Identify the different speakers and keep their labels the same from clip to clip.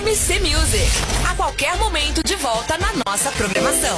Speaker 1: MC Music. A qualquer momento de volta na nossa programação.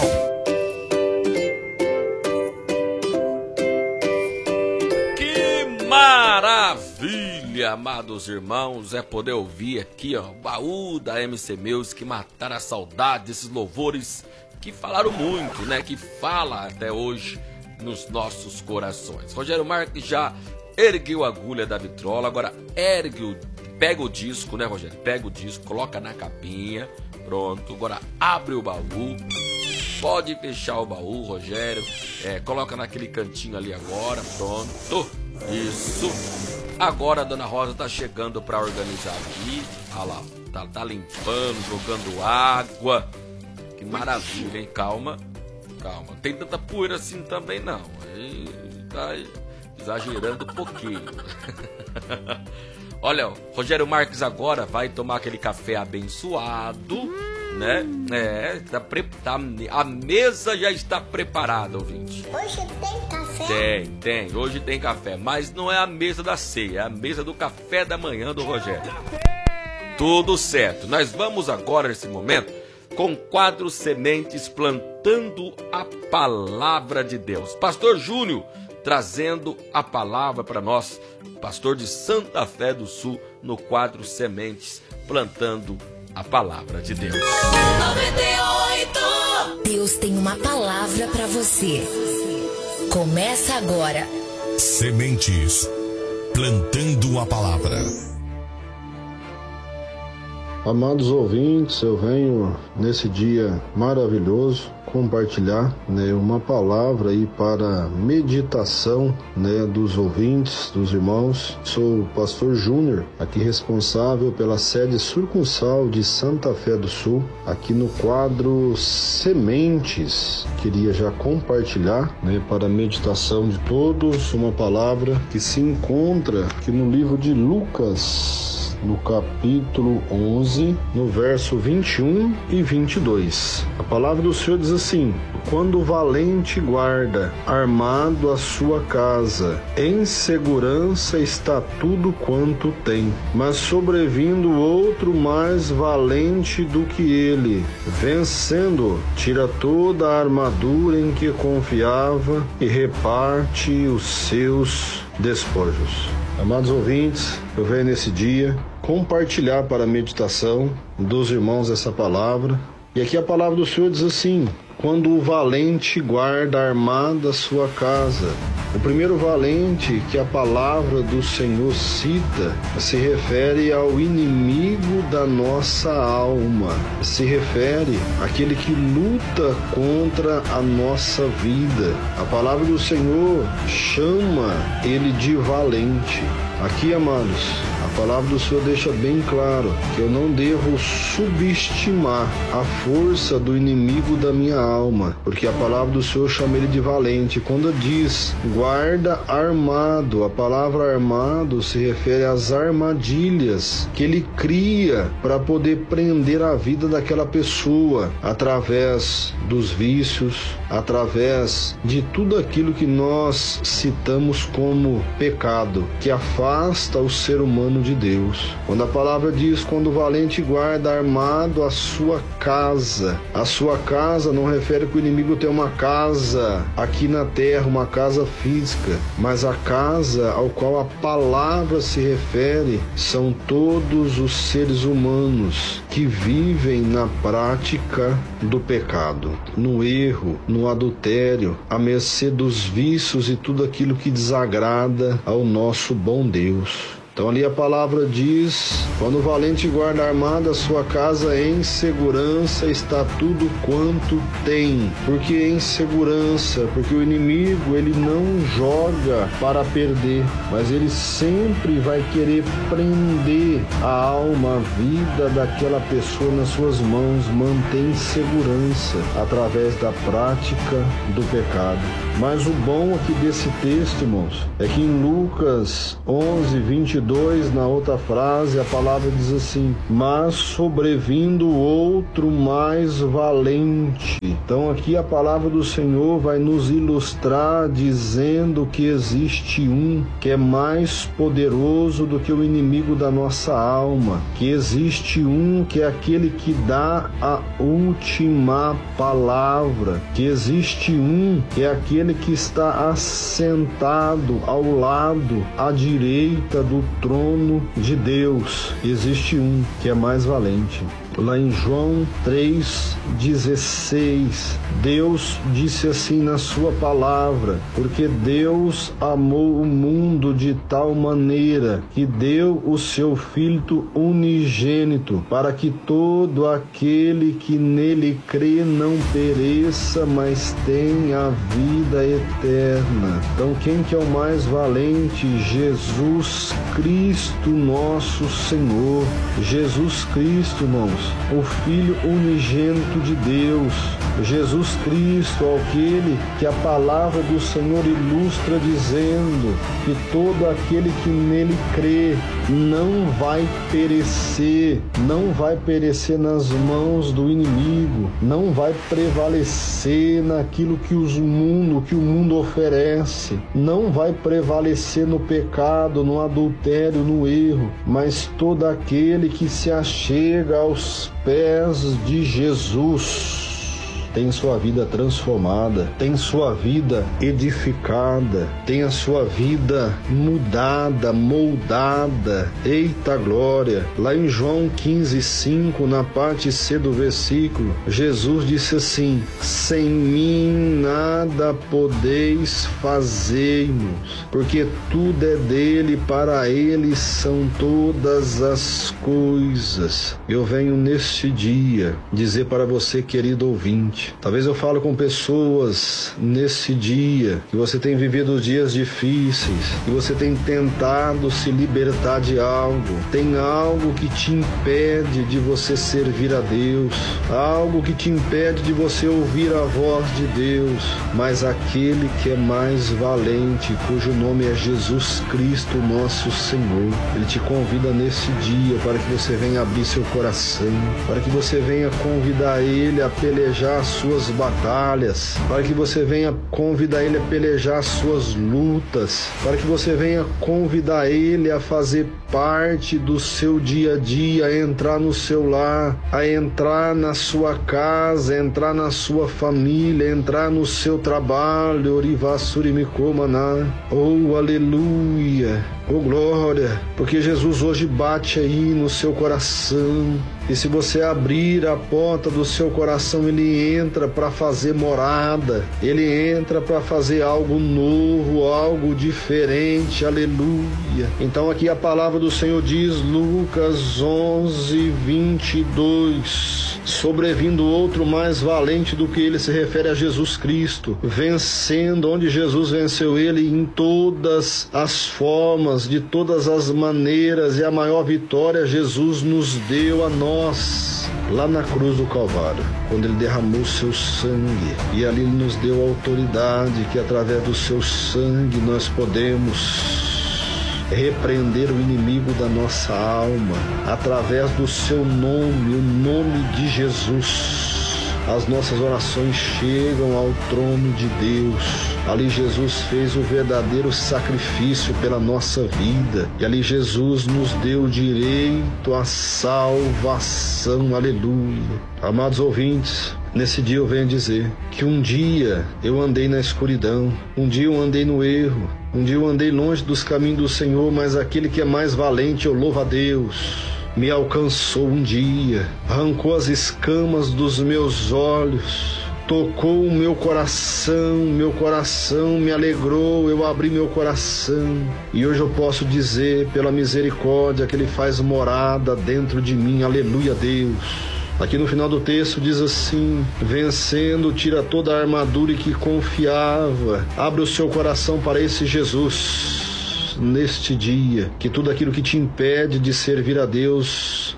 Speaker 2: Que maravilha, amados irmãos, é poder ouvir aqui, ó, o baú da MC Music, matar a saudade desses louvores que falaram muito, né? Que fala até hoje nos nossos corações. Rogério Marques já ergueu a agulha da vitrola, agora pega o disco, né, Rogério? Pega o disco, coloca na capinha, pronto. Agora abre o baú, pode fechar o baú, Rogério. Coloca naquele cantinho ali agora, pronto. Isso. Agora a Dona Rosa tá chegando para organizar aqui. Olha lá, tá limpando, jogando água. Que maravilha, hein? Calma. Não tem tanta poeira assim também, não. Aí tá exagerando um pouquinho. Olha, o Rogério Marques agora vai tomar aquele café abençoado, né? A mesa já está preparada, ouvinte.
Speaker 3: Hoje tem café?
Speaker 2: Tem. Hoje tem café, mas não é a mesa da ceia, é a mesa do café da manhã do Rogério. Tudo certo. Nós vamos agora, nesse momento, com o quadro Sementes, plantando a palavra de Deus. Pastor Júnior trazendo a palavra para nós, pastor de Santa Fé do Sul, no quadro Sementes, plantando a palavra de Deus.
Speaker 1: 98.
Speaker 4: Deus tem uma palavra para você. Começa agora.
Speaker 5: Sementes, plantando a palavra.
Speaker 6: Amados ouvintes, eu venho nesse dia maravilhoso compartilhar, uma palavra aí para meditação, dos ouvintes, dos irmãos. Sou o pastor Júnior, aqui responsável pela sede sucursal de Santa Fé do Sul, aqui no quadro Sementes. Queria já compartilhar, para a meditação de todos, uma palavra que se encontra aqui no livro de Lucas, no capítulo 11, no verso 21 e 22. A palavra do Senhor diz assim: quando o valente guarda armado a sua casa, em segurança está tudo quanto tem. Mas sobrevindo outro mais valente do que ele, vencendo, tira toda a armadura em que confiava e reparte os seus despojos. Amados ouvintes, eu venho nesse dia compartilhar para a meditação dos irmãos essa palavra. E aqui a palavra do Senhor diz assim: quando o valente guarda armada a sua casa. O primeiro valente que a palavra do Senhor cita se refere ao inimigo da nossa alma. Se refere àquele que luta contra a nossa vida. A palavra do Senhor chama ele de valente. Aqui, amados, a palavra do Senhor deixa bem claro que eu não devo subestimar a força do inimigo da minha alma, porque a palavra do Senhor chama ele de valente. Quando diz guarda armado, a palavra armado se refere às armadilhas que ele cria para poder prender a vida daquela pessoa, através dos vícios, através de tudo aquilo que nós citamos como pecado, que afasta o ser humano de Deus. Quando a palavra diz, quando o valente guarda armado a sua casa não refere que o inimigo tem uma casa aqui na terra, uma casa física, mas a casa ao qual a palavra se refere são todos os seres humanos que vivem na prática do pecado, no erro, no adultério, à mercê dos vícios e tudo aquilo que desagrada ao nosso bom Deus. Então ali a palavra diz, quando o valente guarda armada a sua casa, em segurança está tudo quanto tem. Por que em segurança? Porque o inimigo, ele não joga para perder, mas ele sempre vai querer prender a alma, a vida daquela pessoa nas suas mãos, mantém segurança através da prática do pecado. Mas o bom aqui desse texto, irmãos, é que em Lucas 11, 22, na outra frase, a palavra diz assim: mas sobrevindo outro mais valente. Então aqui a palavra do Senhor vai nos ilustrar dizendo que existe um que é mais poderoso do que o inimigo da nossa alma, que existe um que é aquele que dá a última palavra, que existe um que é aquele que está assentado ao lado, à direita do trono de Deus. Existe um que é mais valente. Lá em João 3,16, Deus disse assim na sua palavra: porque Deus amou o mundo de tal maneira que deu o seu Filho unigênito, para que todo aquele que nele crê não pereça, mas tenha a vida eterna. Então quem que é o mais valente? Jesus Cristo nosso Senhor. Jesus Cristo, irmãos, o Filho unigênito de Deus. Jesus Cristo, aquele que a palavra do Senhor ilustra dizendo que todo aquele que nele crê não vai perecer, não vai perecer nas mãos do inimigo, não vai prevalecer naquilo que o mundo oferece, não vai prevalecer no pecado, no adultério, no erro, mas todo aquele que se achega aos pés de Jesus tem sua vida transformada, tem sua vida edificada, tem a sua vida mudada, moldada. Eita glória! Lá em João 15:5, na parte C do versículo, Jesus disse assim: sem mim nada podeis fazer-nos, porque tudo é dele, para ele são todas as coisas. Eu venho neste dia dizer para você, querido ouvinte, talvez eu falo com pessoas nesse dia que você tem vivido dias difíceis, que você tem tentado se libertar de algo, tem algo que te impede de você servir a Deus, algo que te impede de você ouvir a voz de Deus, mas aquele que é mais valente, cujo nome é Jesus Cristo nosso Senhor, ele te convida nesse dia para que você venha abrir seu coração, para que você venha convidar ele a pelejar as suas batalhas, para que você venha convidar ele a pelejar as suas lutas, para que você venha convidar ele a fazer parte do seu dia a dia, a entrar no seu lar, a entrar na sua casa, a entrar na sua família, a entrar no seu trabalho. Orivassurimicomaná. Oh, aleluia! Oh, glória! Porque Jesus hoje bate aí no seu coração. E se você abrir a porta do seu coração, ele entra para fazer morada, ele entra para fazer algo novo, algo diferente, aleluia. Então aqui a palavra do Senhor diz, Lucas 11:22, sobrevindo outro mais valente do que ele, se refere a Jesus Cristo, vencendo onde Jesus venceu ele em todas as formas, de todas as maneiras, e a maior vitória Jesus nos deu a nós lá na cruz do Calvário, quando ele derramou seu sangue, e ali ele nos deu a autoridade que através do seu sangue nós podemos repreender o inimigo da nossa alma, através do seu nome, o nome de Jesus. As nossas orações chegam ao trono de Deus. Ali Jesus fez o verdadeiro sacrifício pela nossa vida. E ali Jesus nos deu direito à salvação. Aleluia. Amados ouvintes, nesse dia eu venho dizer que um dia eu andei na escuridão, um dia eu andei no erro, um dia eu andei longe dos caminhos do Senhor, mas aquele que é mais valente, eu louvo a Deus, me alcançou um dia, arrancou as escamas dos meus olhos, tocou o meu coração me alegrou, eu abri meu coração, e hoje eu posso dizer, pela misericórdia, que ele faz morada dentro de mim, aleluia a Deus. Aqui no final do texto diz assim, vencendo, tira toda a armadura e que confiava, abre o seu coração para esse Jesus. Neste dia, que tudo aquilo que te impede de servir a Deus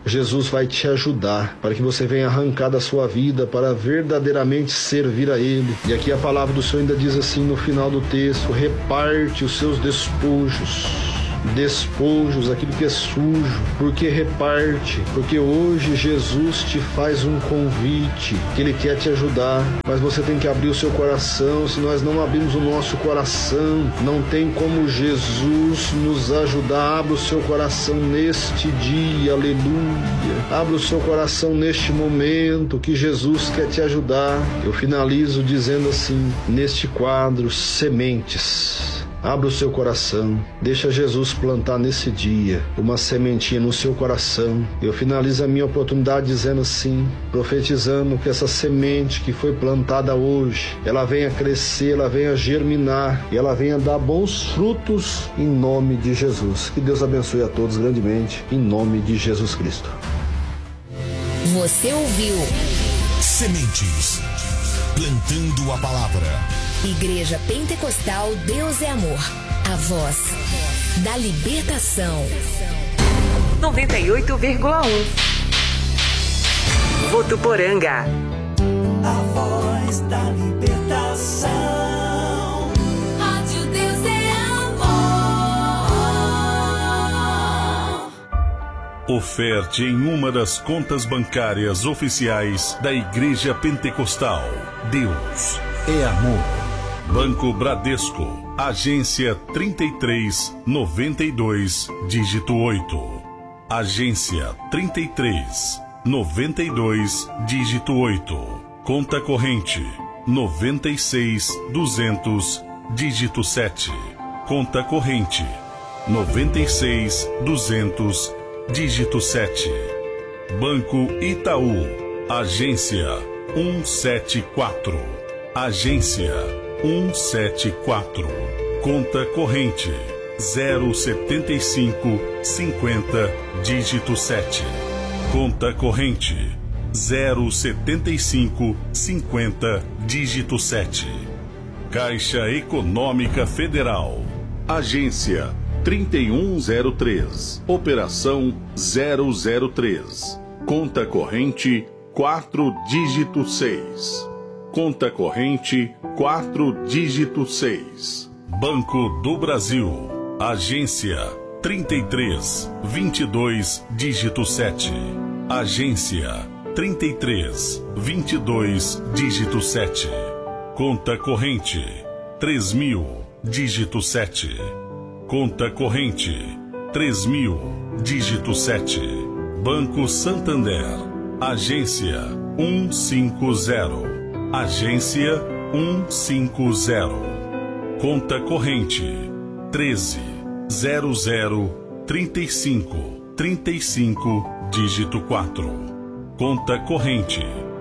Speaker 6: Jesus vai te ajudar para que você venha arrancar da sua vida para verdadeiramente servir a Ele. E aqui a palavra do Senhor ainda diz assim no final do texto: reparte os seus despojos, aquilo que é sujo, porque reparte, porque hoje Jesus te faz um convite, que Ele quer te ajudar, mas você tem que abrir o seu coração. Se nós não abrirmos o nosso coração, não tem como Jesus nos ajudar. Abra o seu coração neste dia, aleluia, abra o seu coração neste momento, que Jesus quer te ajudar. Eu finalizo dizendo assim, neste quadro, sementes. Abra o seu coração, deixa Jesus plantar nesse dia uma sementinha no seu coração. Eu finalizo a minha oportunidade dizendo assim, profetizando que essa semente que foi plantada hoje, ela venha crescer, ela venha germinar e ela venha dar bons frutos em nome de Jesus. Que Deus abençoe a todos grandemente, em nome de Jesus Cristo.
Speaker 4: Você ouviu
Speaker 5: Sementes, plantando a palavra.
Speaker 4: Igreja Pentecostal Deus é Amor, a voz da libertação.
Speaker 7: 98,1 Votuporanga.
Speaker 8: A voz da libertação.
Speaker 1: Rádio Deus é Amor.
Speaker 9: Oferte em uma das contas bancárias oficiais da Igreja Pentecostal. Deus é Amor. Banco Bradesco, agência 3392, dígito 8. Agência 3392, dígito 8. Conta corrente 96200, dígito 7. Conta corrente 96200, dígito 7. Banco Itaú, agência 174. Agência 174. Conta corrente 07550, dígito 7. Conta corrente 07550, dígito 7. Caixa Econômica Federal. Agência 3103. Operação 003. Conta corrente 4, dígito 6. Conta corrente 4, dígito 6. Banco do Brasil. Agência 3322, dígito 7. Agência 3322, dígito 7. Conta corrente 3000, dígito 7. Conta corrente 3000, dígito 7. Banco Santander. Agência 150. Agência 150. Conta corrente 13003535, dígito 4. Conta corrente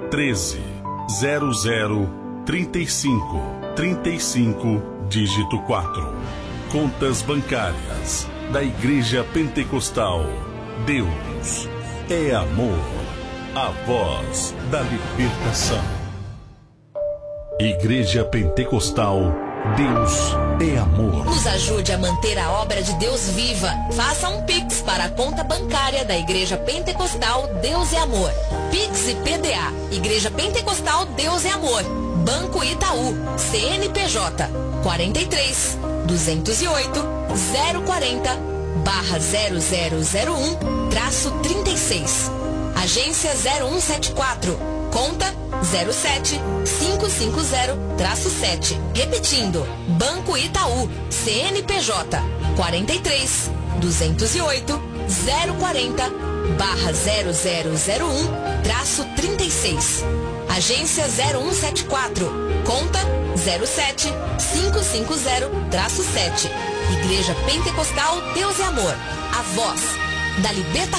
Speaker 9: 13003535, dígito 4. Contas bancárias da Igreja Pentecostal Deus é Amor, a voz da libertação. Igreja Pentecostal Deus é Amor.
Speaker 1: Nos ajude a manter a obra de Deus viva. Faça um Pix para a conta bancária da Igreja Pentecostal Deus é Amor. Pix e PDA. Igreja Pentecostal Deus é Amor. Banco Itaú. CNPJ 43 208 040 /0001-36. Agência 0174. Conta 07550-7. Repetindo, Banco Itaú, CNPJ 43 208 040 /0001-36. Agência 0174. Conta 07550-7. Igreja Pentecostal Deus é Amor, a voz da libertação.